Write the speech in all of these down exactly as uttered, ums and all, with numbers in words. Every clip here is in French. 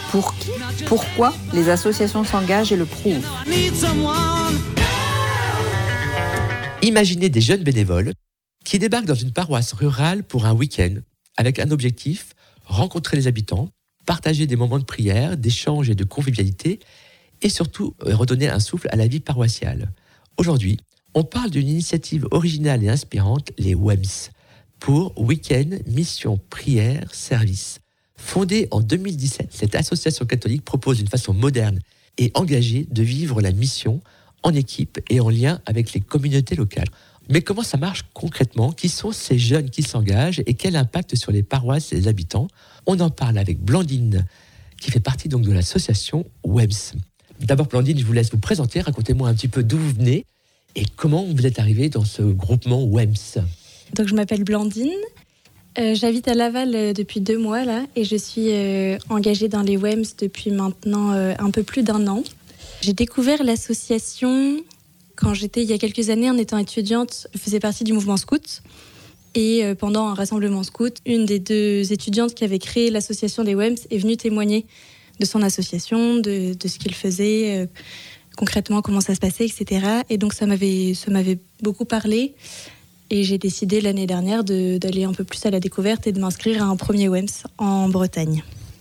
Pour qui ? Pourquoi les associations s'engagent et le prouvent ? Imaginez des jeunes bénévoles qui débarquent dans une paroisse rurale pour un week-end avec un objectif, rencontrer les habitants, partager des moments de prière, d'échange et de convivialité et surtout redonner un souffle à la vie paroissiale. Aujourd'hui, on parle d'une initiative originale et inspirante, les W E M S, pour Week-end, Mission, Prière, Service. Fondée en deux mille dix-sept, cette association catholique propose une façon moderne et engagée de vivre la mission en équipe et en lien avec les communautés locales. Mais comment ça marche concrètement ? Qui sont ces jeunes qui s'engagent et quel impact sur les paroisses et les habitants ? On en parle avec Blandine, qui fait partie donc de l'association W E M S. D'abord, Blandine, je vous laisse vous présenter. Racontez-moi un petit peu d'où vous venez et comment vous êtes arrivée dans ce groupement W E M S. Donc, je m'appelle Blandine. Euh, j'habite à Laval euh, depuis deux mois là, et je suis euh, engagée dans les W E M S depuis maintenant euh, un peu plus d'un an. J'ai découvert l'association quand j'étais, il y a quelques années, en étant étudiante. Je faisais partie du mouvement scout. Et euh, pendant un rassemblement scout, une des deux étudiantes qui avait créé l'association des W E M S est venue témoigner de son association, de, de ce qu'il faisait, euh, concrètement comment ça se passait, et cetera. Et donc ça m'avait, ça m'avait beaucoup parlé. Et j'ai décidé l'année dernière de, d'aller un peu plus à la découverte et de m'inscrire à un premier W E M S en Bretagne.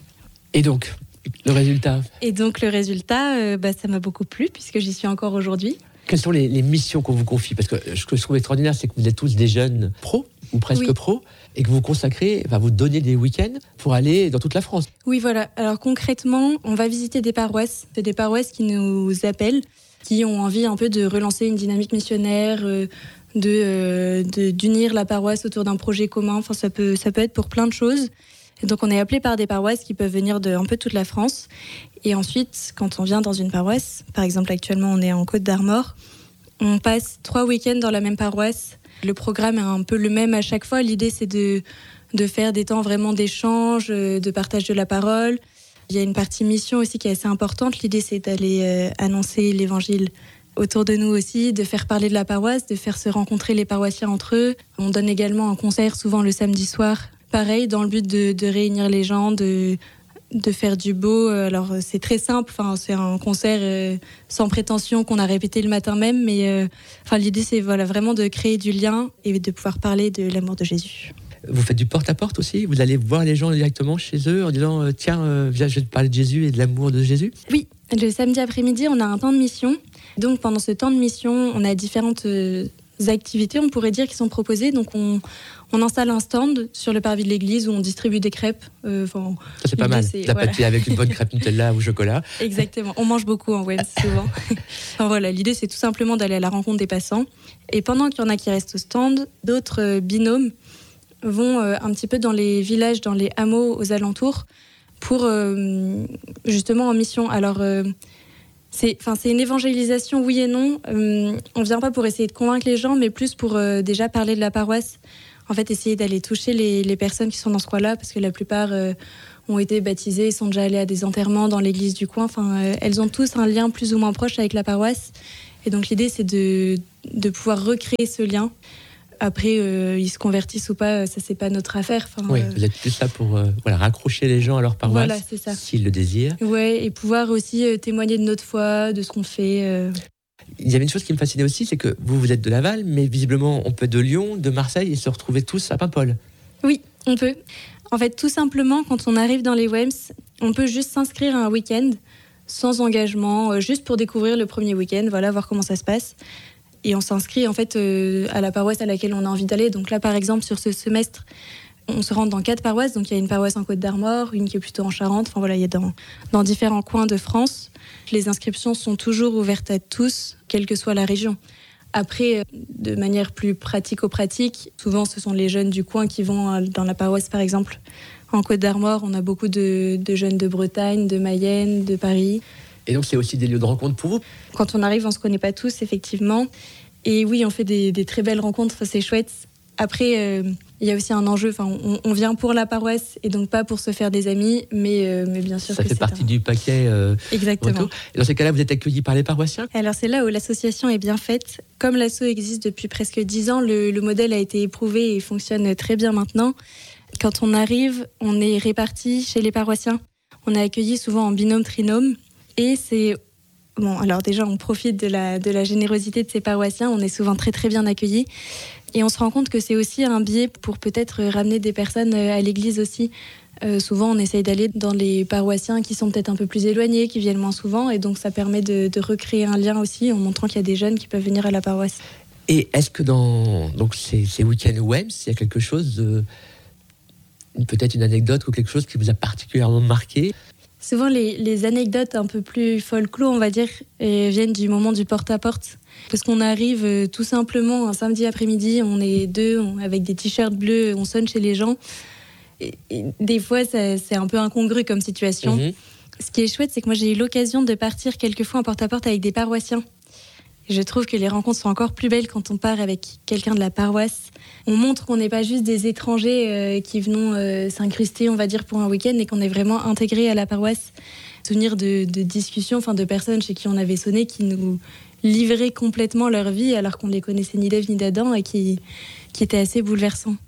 Et donc, le résultat ? Et donc, le résultat, euh, bah, ça m'a beaucoup plu puisque j'y suis encore aujourd'hui. Quelles sont les, les missions qu'on vous confie ? Parce que ce que je trouve extraordinaire, c'est que vous êtes tous des jeunes pros, ou presque oui. pros, et que vous consacrez, enfin, vous donnez des week-ends pour aller dans toute la France. Oui, voilà. Alors concrètement, on va visiter des paroisses. C'est des paroisses qui nous appellent, qui ont envie un peu de relancer une dynamique missionnaire, euh, De, euh, de, d'unir la paroisse autour d'un projet commun. Enfin, ça peut, ça peut être pour plein de choses. Et donc, on est appelé par des paroisses qui peuvent venir de un peu toute la France. Et ensuite, quand on vient dans une paroisse, par exemple, actuellement, on est en Côte d'Armor, on passe trois week-ends dans la même paroisse. Le programme est un peu le même à chaque fois. L'idée, c'est de, de faire des temps vraiment d'échange, de partage de la parole. Il y a une partie mission aussi qui est assez importante. L'idée, c'est d'aller euh, annoncer l'évangile autour de nous aussi, de faire parler de la paroisse, de faire se rencontrer les paroissiens entre eux. On donne également un concert, souvent le samedi soir. Pareil, dans le but de, de réunir les gens, de, de faire du beau. Alors, c'est très simple. Enfin, c'est un concert euh, sans prétention qu'on a répété le matin même. Mais euh, enfin, l'idée, c'est voilà, vraiment de créer du lien et de pouvoir parler de l'amour de Jésus. Vous faites du porte-à-porte aussi ? Vous allez voir les gens directement chez eux en disant euh, « Tiens, euh, viens, je vais te parler de Jésus et de l'amour de Jésus ». Oui, le samedi après-midi, on a un temps de mission. Donc, pendant ce temps de mission, on a différentes euh, activités, on pourrait dire, qui sont proposées. Donc, on, on installe un stand sur le parvis de l'église où on distribue des crêpes. Euh, Ça, c'est pas mal. C'est, la voilà. pâtisserie avec une bonne crêpe Nutella ou chocolat. Exactement. On mange beaucoup en W E M S, souvent. Enfin, voilà, l'idée, c'est tout simplement d'aller à la rencontre des passants. Et pendant qu'il y en a qui restent au stand, d'autres euh, binômes vont euh, un petit peu dans les villages, dans les hameaux aux alentours, pour euh, justement en mission. Alors, euh, c'est, enfin, c'est une évangélisation, oui et non. Euh, on ne vient pas pour essayer de convaincre les gens, mais plus pour euh, déjà parler de la paroisse. En fait, essayer d'aller toucher les, les personnes qui sont dans ce coin-là, parce que la plupart euh, ont été baptisées, sont déjà allées à des enterrements dans l'église du coin. Enfin, euh, elles ont tous un lien plus ou moins proche avec la paroisse. Et donc, l'idée, c'est de, de pouvoir recréer ce lien. Après, euh, ils se convertissent ou pas, ça, c'est pas notre affaire. Enfin, oui, euh... vous êtes plus là pour euh, voilà, raccrocher les gens à leur paroisse, voilà, c'est ça. S'ils le désirent. Ouais, et pouvoir aussi euh, témoigner de notre foi, de ce qu'on fait. Euh... Il y avait une chose qui me fascinait aussi, c'est que vous, vous êtes de Laval, mais visiblement, on peut être de Lyon, de Marseille et se retrouver tous à Paimpol. Oui, on peut. En fait, tout simplement, quand on arrive dans les W E M S, on peut juste s'inscrire à un week-end, sans engagement, euh, juste pour découvrir le premier week-end, voilà, voir comment ça se passe. Et on s'inscrit en fait euh, à la paroisse à laquelle on a envie d'aller. Donc là, par exemple, sur ce semestre, on se rend dans quatre paroisses. Donc il y a une paroisse en Côte d'Armor, une qui est plutôt en Charente. Enfin voilà, il y a dans, dans différents coins de France. Les inscriptions sont toujours ouvertes à tous, quelle que soit la région. Après, de manière plus pratico-pratique, souvent ce sont les jeunes du coin qui vont dans la paroisse, par exemple. En Côte d'Armor, on a beaucoup de, de jeunes de Bretagne, de Mayenne, de Paris. Et donc, c'est aussi des lieux de rencontre pour vous ? Quand on arrive, on ne se connaît pas tous, effectivement. Et oui, on fait des, des très belles rencontres, c'est chouette. Après, euh, il y a aussi un enjeu. Enfin, on, on vient pour la paroisse et donc pas pour se faire des amis, mais, euh, mais bien sûr ça que fait c'est partie un... du paquet. Euh, Exactement. Autour. Et dans ces cas-là, vous êtes accueillis par les paroissiens ? Alors, c'est là où l'association est bien faite. Comme l'asso existe depuis presque dix ans, le, le modèle a été éprouvé et fonctionne très bien maintenant. Quand on arrive, on est répartis chez les paroissiens. On est accueillis souvent en binôme, trinôme. Et c'est... Bon, alors déjà, on profite de la, de la générosité de ces paroissiens. On est souvent très, très bien accueillis. Et on se rend compte que c'est aussi un biais pour peut-être ramener des personnes à l'église aussi. Euh, souvent, on essaye d'aller dans les paroissiens qui sont peut-être un peu plus éloignés, qui viennent moins souvent. Et donc, ça permet de, de recréer un lien aussi en montrant qu'il y a des jeunes qui peuvent venir à la paroisse. Et est-ce que dans donc, ces, ces week-ends W E M S, il y a quelque chose, de, peut-être une anecdote ou quelque chose qui vous a particulièrement marqué ? Souvent, les, les anecdotes un peu plus folklore, on va dire, euh, viennent du moment du porte-à-porte. Parce qu'on arrive euh, tout simplement un samedi après-midi, on est deux, on, avec des t-shirts bleus, on sonne chez les gens. Et, et des fois, ça, c'est un peu incongru comme situation. Mmh. Ce qui est chouette, c'est que moi, j'ai eu l'occasion de partir quelques fois en porte-à-porte avec des paroissiens. Et je trouve que les rencontres sont encore plus belles quand on part avec quelqu'un de la paroisse. On montre qu'on n'est pas juste des étrangers euh, qui venons euh, s'incruster, on va dire, pour un week-end, et qu'on est vraiment intégrés à la paroisse. Souvenir de, de discussions, enfin de personnes chez qui on avait sonné, qui nous livraient complètement leur vie, alors qu'on ne les connaissait ni d'Ève ni d'Adam, et qui, qui étaient assez bouleversants.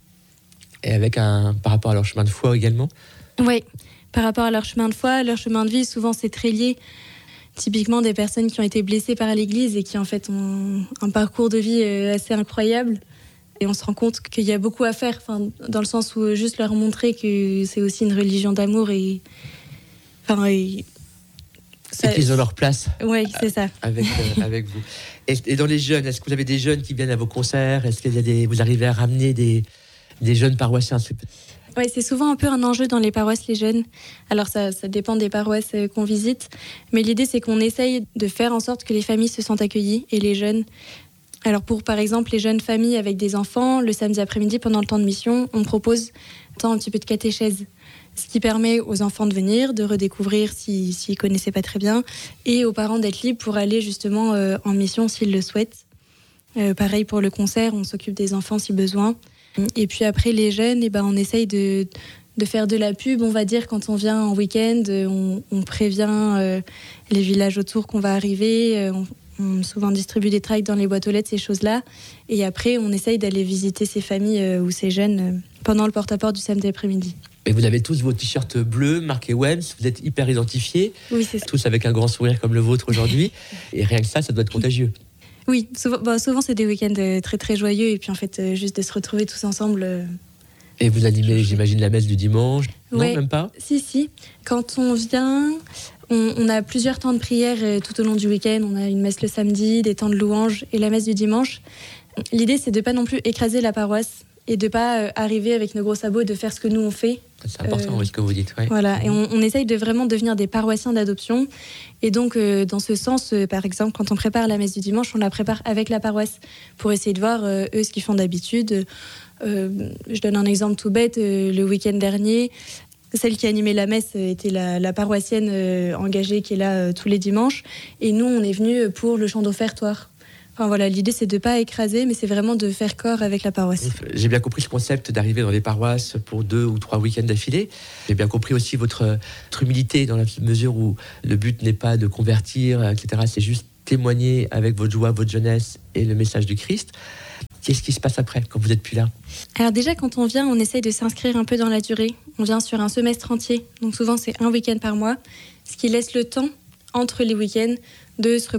Et avec un, par rapport à leur chemin de foi également ? Oui, par rapport à leur chemin de foi, leur chemin de vie, souvent c'est très lié. Typiquement des personnes qui ont été blessées par l'Église et qui en fait ont un parcours de vie assez incroyable. Et on se rend compte qu'il y a beaucoup à faire, enfin, dans le sens où juste leur montrer que c'est aussi une religion d'amour et... Enfin, et... Ça... Et qu'ils ont leur place. Oui, c'est ça. Avec, euh, avec vous. Et, et dans les jeunes, est-ce que vous avez des jeunes qui viennent à vos concerts ? Est-ce qu'il y a des, vous arrivez à ramener des, des jeunes paroissiens ? Oui, c'est souvent un peu un enjeu dans les paroisses, les jeunes. Alors, ça, ça dépend des paroisses qu'on visite. Mais l'idée, c'est qu'on essaye de faire en sorte que les familles se sentent accueillies et les jeunes. Alors, pour, par exemple, les jeunes familles avec des enfants, le samedi après-midi, pendant le temps de mission, on propose un petit peu de catéchèse. Ce qui permet aux enfants de venir, de redécouvrir s'ils ne connaissaient pas très bien, et aux parents d'être libres pour aller justement euh, en mission s'ils le souhaitent. Euh, pareil pour le concert, on s'occupe des enfants si besoin. Et puis après, les jeunes, eh ben, on essaye de, de faire de la pub, on va dire, quand on vient en week-end. On, on prévient euh, les villages autour qu'on va arriver. Euh, on, on souvent distribue des tracts dans les boîtes aux lettres, ces choses-là. Et après, on essaye d'aller visiter ces familles euh, ou ces jeunes euh, pendant le porte-à-porte du samedi après-midi. Et vous avez tous vos t-shirts bleus marqués W E M S, vous êtes hyper identifiés. Oui, c'est ça. Tous avec un grand sourire comme le vôtre aujourd'hui. Et rien que ça, ça doit être contagieux. Oui, souvent, bah, souvent c'est des week-ends très très joyeux et puis en fait euh, juste de se retrouver tous ensemble. Euh... Et vous animez, j'imagine, la messe du dimanche ? Ouais. Non, même pas ? Si, si. Quand on vient, on, on a plusieurs temps de prière euh, tout au long du week-end. On a une messe le samedi, des temps de louange et la messe du dimanche. L'idée, c'est de pas non plus écraser la paroisse et de pas euh, arriver avec nos gros sabots et de faire ce que nous on fait. C'est important, euh, oui, ce que vous dites. Ouais. Voilà, et on, on essaye de vraiment devenir des paroissiens d'adoption. Et donc, euh, dans ce sens, euh, par exemple, quand on prépare la messe du dimanche, on la prépare avec la paroisse pour essayer de voir, euh, eux, ce qu'ils font d'habitude. Euh, je donne un exemple tout bête. Euh, le week-end dernier, celle qui animait la messe était la, la paroissienne euh, engagée qui est là euh, tous les dimanches. Et nous, on est venus pour le chant d'offertoire. Enfin, voilà, l'idée, c'est de ne pas écraser, mais c'est vraiment de faire corps avec la paroisse. J'ai bien compris ce concept d'arriver dans les paroisses pour deux ou trois week-ends d'affilée. J'ai bien compris aussi votre, votre humilité dans la mesure où le but n'est pas de convertir, et cetera. C'est juste témoigner avec votre joie, votre jeunesse et le message du Christ. Qu'est-ce qui se passe après, quand vous n'êtes plus là ? Alors déjà, quand on vient, on essaye de s'inscrire un peu dans la durée. On vient sur un semestre entier. Donc souvent, c'est un week-end par mois, ce qui laisse le temps, entre les week-ends, de se